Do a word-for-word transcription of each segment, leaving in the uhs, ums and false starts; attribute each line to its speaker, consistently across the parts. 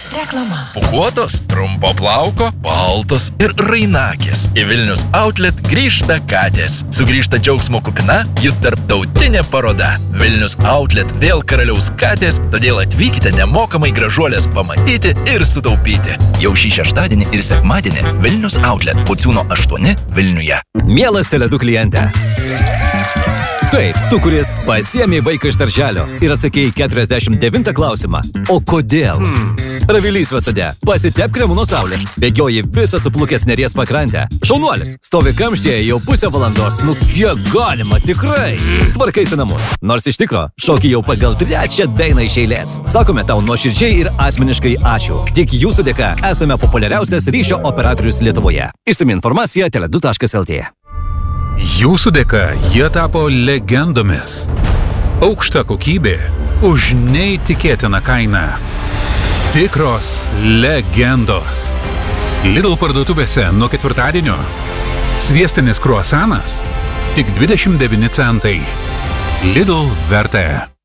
Speaker 1: Reklama.
Speaker 2: Pūkuotos, trumpo plauko, baltos ir rainakės. Į Vilnius Outlet grįžta katės. Sugrįžta džiaugsmo kupina jų tarptautinė paroda. Vilnius Outlet vėl karaliaus katės, todėl atvykite nemokamai gražuolės pamatyti ir sutaupyti. Jau šį šeštadienį ir sekmadienį Vilnius Outlet Pociūno aštuoni Vilniuje.
Speaker 3: Mielas Tele du kliente. Taip, tu, kuris pasiėmė vaiką iš darželio ir atsakėjai keturiasdešimt devintą klausimą. O kodėl? Hmm. Ravilys Vesade, pasitep kremu nuo saulės, bėgioji visą suplukęs Neries pakrantę. Šaunuolis, stovi kamštyje jau pusę valandos, nu kiek galima, tikrai. Tvarkaisi namus, nors iš tikro, šoki jau pagal trečią dainą iš eilės. Sakome tau nuoširdžiai ir asmeniškai ačiū. Tik jūsų dėka esame populiariausias ryšio operatorius Lietuvoje. Išsami informacija tele du taškas el tė.
Speaker 4: Jūsų dėka jie tapo legendomis. Aukšta kokybė už neįtikėtiną kainą. Tikros legendos. Lidl parduotuvėse nuo ketvirtadienio. Sviestinis kruasanas tik dvidešimt devyni centai. Lidl vertė.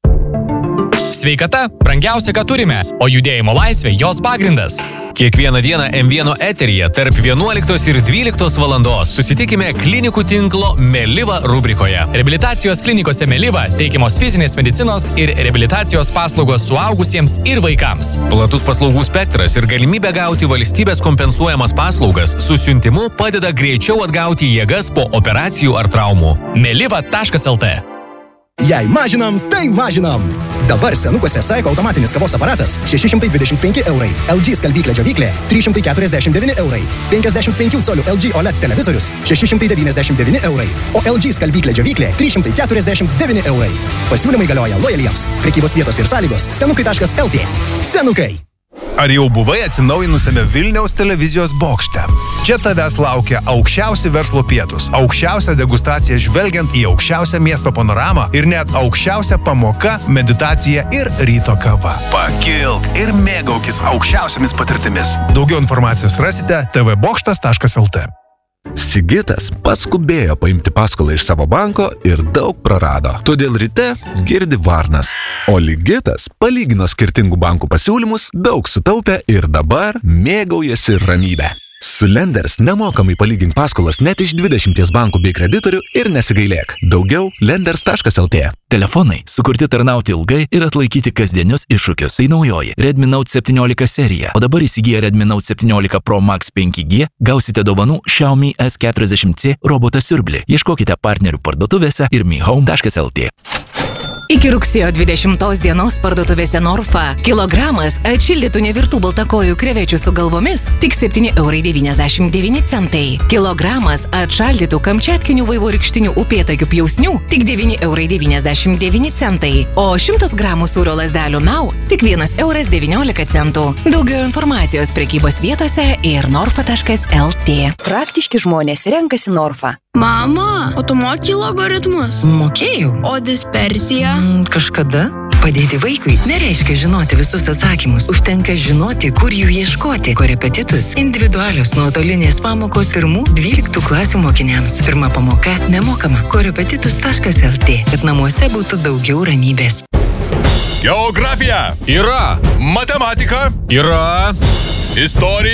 Speaker 5: Sveikata – brangiausia, ką turime, o judėjimo laisvė – jos pagrindas. Kiekvieną dieną em vieno eteryje tarp vienuoliktos ir dvyliktos valandos susitikime klinikų tinklo Meliva rubrikoje. Reabilitacijos klinikose Meliva teikiamos fizinės medicinos ir reabilitacijos paslaugos suaugusiems ir vaikams. Platus paslaugų spektras ir galimybė gauti valstybės kompensuojamas paslaugas su siuntimu padeda greičiau atgauti jėgas po operacijų ar traumų. meliva taškas el tė.
Speaker 6: Jei mažinam, tai mažinam. Dabar senukuose Saiko automatinis kavos aparatas šeši šimtai dvidešimt penki eurai, el dži skalbyklė džiovyklė trys šimtai keturiasdešimt devyni eurai, penkiasdešimt penkių colių el dži O L E D televizorius šeši šimtai devyniasdešimt devyni eurai, o el dži skalbyklė džiovyklė trys šimtai keturiasdešimt devyni eurai. Pasiūlymai galioja lojaliems. Prekybos vietos ir sąlygos senukai taškas el tė. Senukai.
Speaker 7: Ar jau buvai atsinaujinusiame Vilniaus televizijos bokšte? Čia tavęs laukia aukščiausi verslo pietūs, aukščiausia degustacija žvelgiant į aukščiausią miesto panoramą ir net aukščiausia pamoka, meditacija ir ryto kava. Pakilk ir mėgaukis aukščiausiamis patirtimis. Daugiau informacijos rasite te ve bokštas taškas el tė.
Speaker 2: Sigitas paskubėjo paimti paskolą iš savo banko ir daug prarado. Todėl ryte girdi varnas. O Ligitas palygino skirtingų bankų pasiūlymus, daug sutaupė ir dabar mėgaujasi ramybę. Su Lenders nemokamai palygink paskolas net iš dvidešimties bankų bei kreditorių ir nesigailėk. Daugiau lenders taškas el tė. Telefonai sukurti tarnauti ilgai ir atlaikyti kasdienius iššūkius. Tai naujoji Redmi Note septyniolika serija. O dabar įsigiję Redmi Note septyniolika Pro Max penki G gausite dovanų Xiaomi es keturiasdešimt C robotą siurblį. Ieškokite partnerių parduotuvėse ir mi home taškas el tė.
Speaker 1: Iki rugsėjo dvidešimtos dienos parduotuvėse Norfa kilogramas atšildytų nevirtų baltakojų krevečių su galvomis tik septyni eurai devyniasdešimt devyni centai. Kilogramas atšaldytų kamčiatkinių vaivorykštinių upėtakių pjausnių tik devyni eurai devyniasdešimt devyni centai. O šimtas gramų sūrio lazdelių Nau tik vienas euras devyniolika centų. Daugiau informacijos prekybos vietose ir norfa taškas el tė.
Speaker 8: Praktiški žmonės renkasi Norfa.
Speaker 9: Mama, o tu moki logaritmus?
Speaker 10: Mokėjau.
Speaker 9: O dispersija?
Speaker 10: Mm, kažkada. Padėti vaikui nereiškia žinoti visus atsakymus. Užtenka žinoti, kur jų ieškoti. Korepetitus – individualios nuotolinės pamokos pirmų dvyliktų klasių mokiniams. Pirma pamoka nemokama. korepetitus taškas el tė, kad namuose būtų daugiau ramybės.
Speaker 11: Geografija.
Speaker 5: Yra.
Speaker 11: Matematika.
Speaker 5: Yra.
Speaker 11: Istorija.